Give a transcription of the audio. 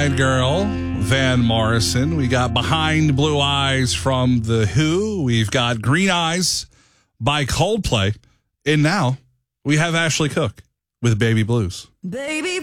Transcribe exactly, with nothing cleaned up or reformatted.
Blind Girl, Van Morrison. We got Behind Blue Eyes from The Who. We've got Green Eyes by Coldplay. And now we have Ashley Cook with Baby Blues. Baby